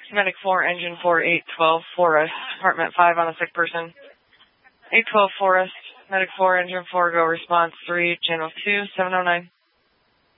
Medic 4, Engine 4, 812, Forest, Department 5 on a sick person. 812 Forest, Medic 4, Engine 4, go response 3, Channel 2, 709.